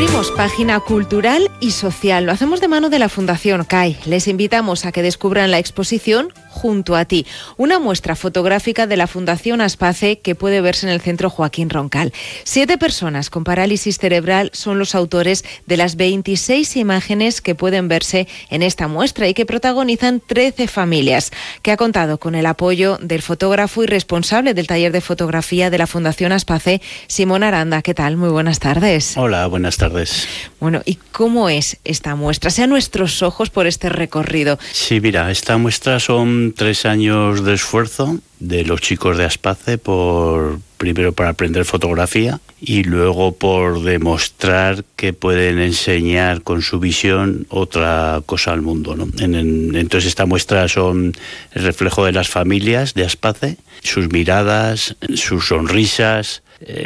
Abrimos página cultural y social. Lo hacemos de mano de la Fundación CAI. Les invitamos a que descubran la exposición Junto a ti, una muestra fotográfica de la Fundación Aspace que puede verse en el Centro Joaquín Roncal. 7 personas con parálisis cerebral son los autores de las 26 imágenes que pueden verse en esta muestra y que protagonizan 13 familias, que ha contado con el apoyo del fotógrafo y responsable del taller de fotografía de la Fundación Aspace, Simón Aranda. ¿Qué tal? Muy buenas tardes. Hola, buenas tardes. Bueno, ¿y cómo es esta muestra? Sea nuestros ojos por este recorrido. Sí, mira, esta muestra son 3 años de esfuerzo de los chicos de Aspace, primero para aprender fotografía y luego por demostrar que pueden enseñar con su visión otra cosa al mundo, ¿no? Entonces esta muestra son el reflejo de las familias de Aspace, sus miradas, sus sonrisas,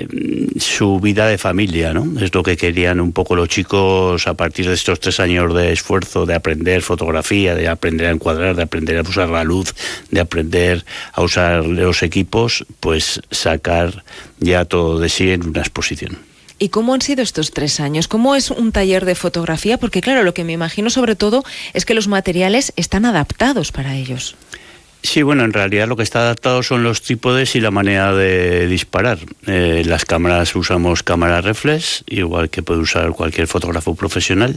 su vida de familia, ¿no? Es lo que querían un poco los chicos a partir de estos 3 años de esfuerzo, de aprender fotografía, de aprender a encuadrar, de aprender a usar la luz, de aprender a usar los equipos, pues sacar ya todo de sí en una exposición. ¿Y cómo han sido estos 3 años? ¿Cómo es un taller de fotografía? Porque claro, lo que me imagino sobre todo es que los materiales están adaptados para ellos. Sí, bueno, en realidad lo que está adaptado son los trípodes y la manera de disparar. Las cámaras, usamos cámara reflex, igual que puede usar cualquier fotógrafo profesional.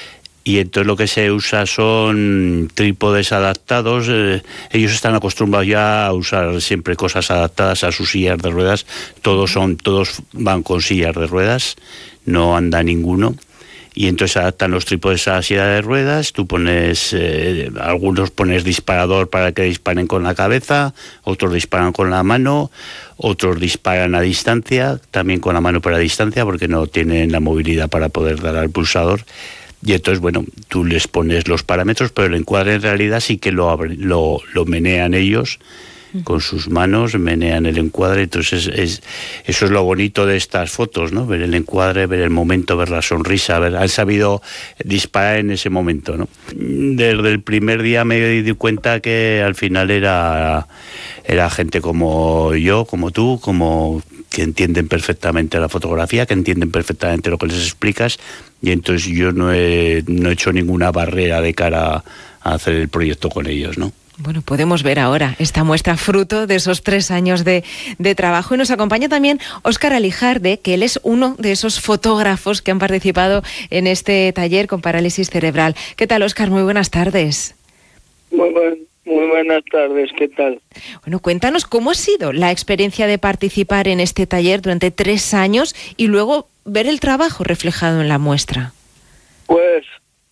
Y entonces lo que se usa son trípodes adaptados. Ellos están acostumbrados ya a usar siempre cosas adaptadas a sus sillas de ruedas. Todos van con sillas de ruedas, no anda ninguno. Y entonces adaptan los trípodes a la silla de ruedas. Tú pones, algunos pones disparador para que disparen con la cabeza, otros disparan con la mano, otros disparan a distancia, también con la mano pero a distancia porque no tienen la movilidad para poder dar al pulsador. Y entonces, bueno, tú les pones los parámetros, pero el encuadre en realidad sí que lo menean ellos con sus manos, menean el encuadre. Entonces eso es lo bonito de estas fotos, ¿no? Ver el encuadre, ver el momento, ver la sonrisa, han sabido disparar en ese momento, ¿no? Desde el primer día me di cuenta que al final era gente como yo, como tú, que entienden perfectamente la fotografía, que entienden perfectamente lo que les explicas, y entonces yo no he hecho ninguna barrera de cara a hacer el proyecto con ellos, ¿no? Bueno, podemos ver ahora esta muestra fruto de esos 3 años de trabajo. Y nos acompaña también Óscar Alijarde, que él es uno de esos fotógrafos que han participado en este taller con parálisis cerebral. ¿Qué tal, Óscar? Muy buenas tardes. Muy buenas tardes, ¿qué tal? Bueno, cuéntanos cómo ha sido la experiencia de participar en este taller durante 3 años y luego ver el trabajo reflejado en la muestra. Pues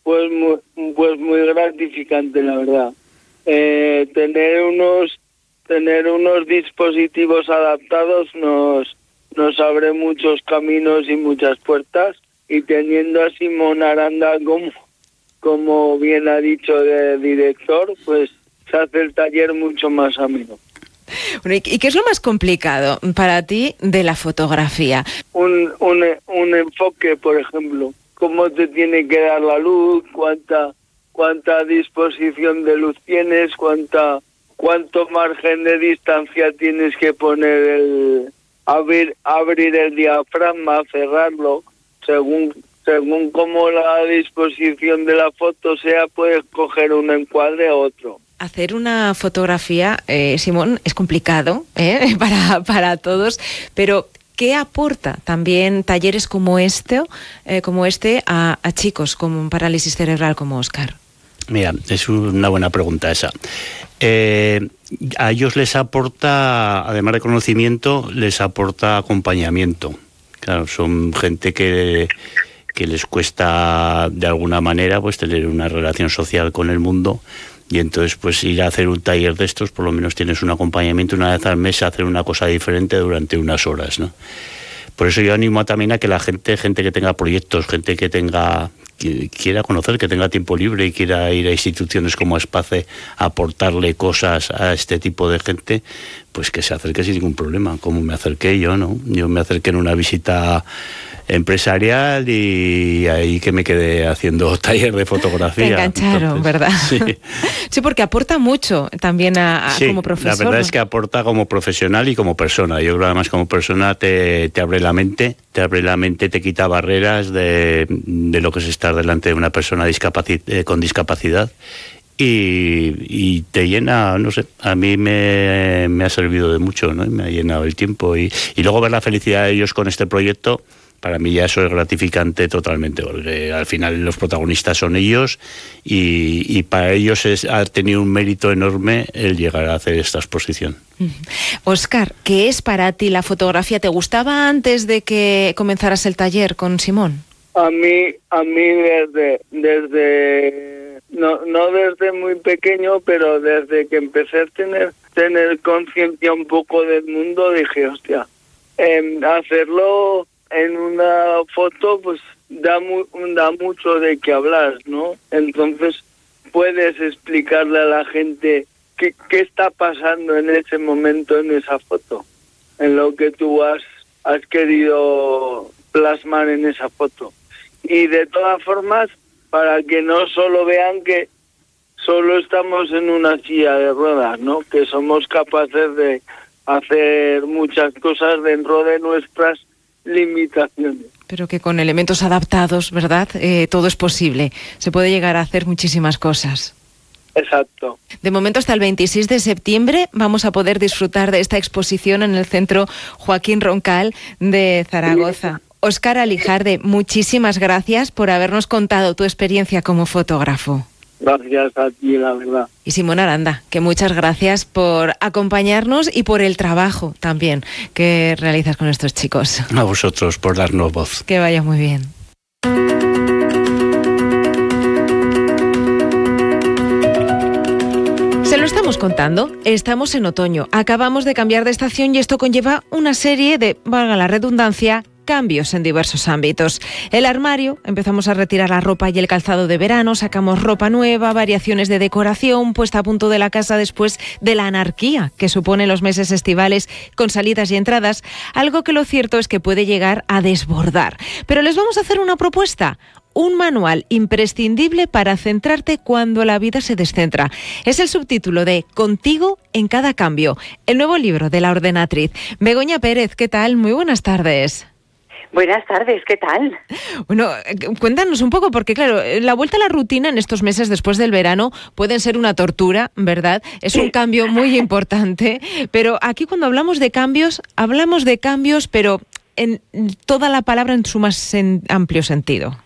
muy gratificante, la verdad. Tener unos dispositivos adaptados nos abre muchos caminos y muchas puertas, y teniendo a Simón Aranda como bien ha dicho de director, pues se hace el taller mucho más ameno. Bueno, ¿y qué es lo más complicado para ti de la fotografía? Un enfoque, por ejemplo, cómo te tiene que dar la luz, cuánta disposición de luz tienes, cuánto margen de distancia tienes que poner, abrir el diafragma, cerrarlo, según cómo la disposición de la foto sea, puedes coger un encuadre u otro. Hacer una fotografía, Simón, es complicado para todos, pero ¿qué aporta también talleres como este a chicos con parálisis cerebral como Óscar? Mira, es una buena pregunta esa. A ellos les aporta, además de conocimiento, les aporta acompañamiento. Claro, son gente que les cuesta de alguna manera pues tener una relación social con el mundo, y entonces pues ir a hacer un taller de estos, por lo menos tienes un acompañamiento una vez al mes a hacer una cosa diferente durante unas horas, ¿no? Por eso yo animo también a que la gente que tenga proyectos, gente que quiera conocer, que tenga tiempo libre y quiera ir a instituciones como Aspace a aportarle cosas a este tipo de gente, pues que se acerque sin ningún problema, como me acerqué yo, ¿no? Yo me acerqué en una visita empresarial, y ahí que me quedé haciendo taller de fotografía. Te engancharon, ¿verdad? Sí. Sí, porque aporta mucho también Sí, como profesor. la verdad es que aporta como profesional y como persona. Yo creo además como persona te abre la mente, te quita barreras de lo que es estar delante de una persona con discapacidad. Y te llena, no sé, a mí me ha servido de mucho, ¿no? Me ha llenado el tiempo y luego ver la felicidad de ellos con este proyecto, para mí ya eso es gratificante totalmente, porque al final los protagonistas son ellos y para ellos ha tenido un mérito enorme el llegar a hacer esta exposición. Óscar, ¿qué es para ti la fotografía? ¿Te gustaba antes de que comenzaras el taller con Simón? A mí desde no desde muy pequeño, pero desde que empecé a tener conciencia un poco del mundo, dije, hostia, hacerlo en una foto pues da mucho de qué hablar, ¿no? Entonces puedes explicarle a la gente qué está pasando en ese momento, en esa foto, en lo que tú has querido plasmar en esa foto. Y de todas formas, para que no solo vean que solo estamos en una silla de ruedas, ¿no? Que somos capaces de hacer muchas cosas dentro de nuestras limitaciones. Pero que con elementos adaptados, ¿verdad? Todo es posible. Se puede llegar a hacer muchísimas cosas. Exacto. De momento, hasta el 26 de septiembre vamos a poder disfrutar de esta exposición en el Centro Joaquín Roncal de Zaragoza. Óscar Alijarde, muchísimas gracias por habernos contado tu experiencia como fotógrafo. Gracias a ti, la verdad. Y Simón Aranda, que muchas gracias por acompañarnos y por el trabajo también que realizas con estos chicos. A vosotros por darnos voz. Que vaya muy bien. Se lo estamos contando, estamos en otoño, acabamos de cambiar de estación y esto conlleva una serie de, valga la redundancia, cambios en diversos ámbitos. El armario, empezamos a retirar la ropa y el calzado de verano, sacamos ropa nueva, variaciones de decoración, puesta a punto de la casa después de la anarquía que suponen los meses estivales con salidas y entradas, algo que lo cierto es que puede llegar a desbordar. Pero les vamos a hacer una propuesta. Un manual imprescindible para centrarte cuando la vida se descentra. Es el subtítulo de Contigo en cada cambio, el nuevo libro de la ordenatriz. Begoña Pérez, ¿qué tal? Muy buenas tardes. Buenas tardes, ¿qué tal? Bueno, cuéntanos un poco, porque claro, la vuelta a la rutina en estos meses después del verano pueden ser una tortura, ¿verdad? Es un cambio muy importante, pero aquí cuando hablamos de cambios, pero en toda la palabra en su más amplio sentido.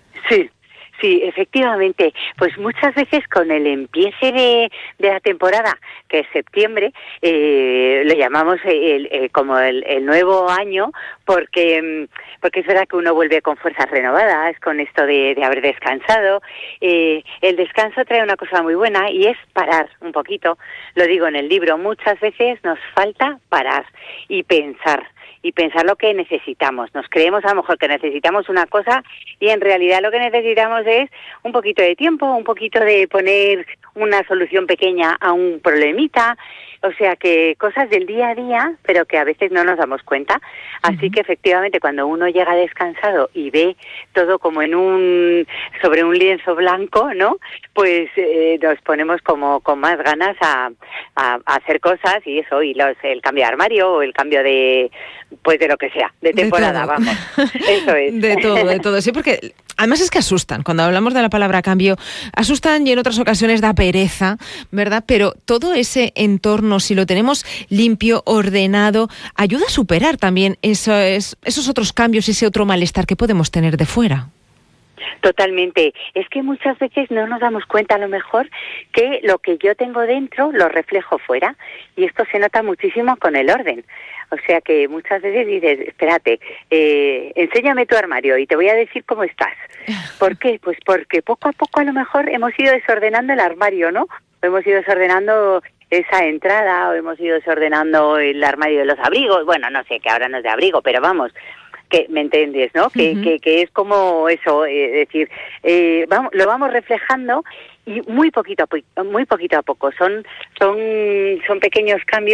Sí, efectivamente. Pues muchas veces con el empiece de la temporada, que es septiembre, lo llamamos como el nuevo año, porque es verdad que uno vuelve con fuerzas renovadas, con esto de haber descansado. El descanso trae una cosa muy buena y es parar un poquito. Lo digo en el libro, muchas veces nos falta parar y pensar lo que necesitamos. Nos creemos a lo mejor que necesitamos una cosa y en realidad lo que necesitamos es un poquito de tiempo, un poquito de poner una solución pequeña a un problemita, o sea que cosas del día a día, pero que a veces no nos damos cuenta. Así que efectivamente cuando uno llega descansado y ve todo como sobre un lienzo blanco, ¿no? Pues nos ponemos como con más ganas a hacer cosas y eso, y el cambio de armario o el cambio de lo que sea, de temporada, vamos. Eso es. De todo, sí, porque además es que asustan. Cuando hablamos de la palabra cambio, asustan y en otras ocasiones da pereza, ¿verdad? Pero todo ese entorno, si lo tenemos limpio, ordenado, ayuda a superar también esos otros cambios y ese otro malestar que podemos tener de fuera. Totalmente. Es que muchas veces no nos damos cuenta a lo mejor que lo que yo tengo dentro lo reflejo fuera y esto se nota muchísimo con el orden. O sea que muchas veces dices, espérate, enséñame tu armario y te voy a decir cómo estás. ¿Por qué? Pues porque poco a poco a lo mejor hemos ido desordenando el armario, ¿no? Hemos ido desordenando esa entrada o hemos ido desordenando el armario de los abrigos. Bueno, no sé, que ahora no es de abrigo, pero vamos, que me entiendes, ¿no? Que es como eso, decir, lo vamos reflejando y muy poquito a poco. Son pequeños cambios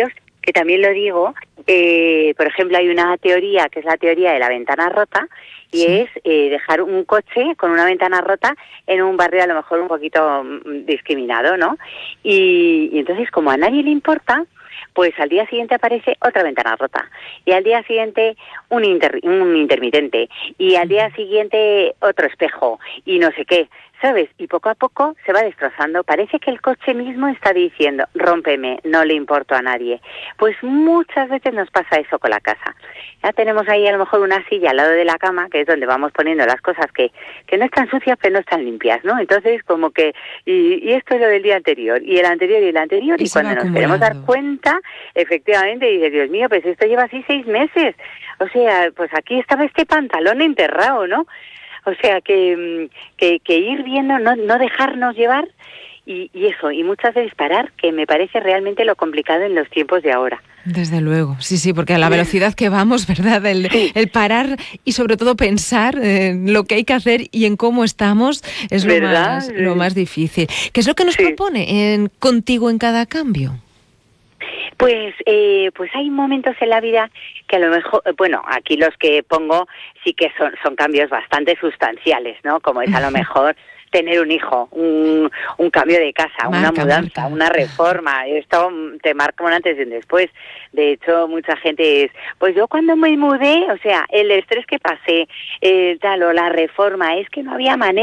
que también lo digo, por ejemplo, hay una teoría que es la teoría de la ventana rota, y es dejar un coche con una ventana rota en un barrio a lo mejor un poquito discriminado, ¿no? Y entonces, como a nadie le importa, pues al día siguiente aparece otra ventana rota, y al día siguiente un intermitente, y al día siguiente otro espejo, y no sé qué, ¿sabes? Y poco a poco se va destrozando. Parece que el coche mismo está diciendo, rómpeme, no le importo a nadie. Pues muchas veces nos pasa eso con la casa. Ya tenemos ahí a lo mejor una silla al lado de la cama, que es donde vamos poniendo las cosas que no están sucias, pero no están limpias, ¿no? Entonces, como que, y esto es lo del día anterior, y el anterior, y cuando nos queremos dar cuenta, efectivamente, dice, Dios mío, pues esto lleva así 6 meses. O sea, pues aquí estaba este pantalón enterrado, ¿no? O sea, que ir viendo, no dejarnos llevar, y eso, y muchas veces parar, que me parece realmente lo complicado en los tiempos de ahora. Desde luego, sí, porque a la velocidad que vamos, ¿verdad? El parar y sobre todo pensar en lo que hay que hacer y en cómo estamos es lo más difícil. ¿Qué es lo que nos propone Contigo en cada cambio? Pues hay momentos en la vida que a lo mejor, bueno, aquí los que pongo sí que son cambios bastante sustanciales, ¿no? Como es a lo mejor tener un hijo, un cambio de casa, una mudanza, una reforma. Esto te marca un antes y un después. De hecho, mucha gente pues yo cuando me mudé, o sea, el estrés que pasé, o la reforma, es que no había manera.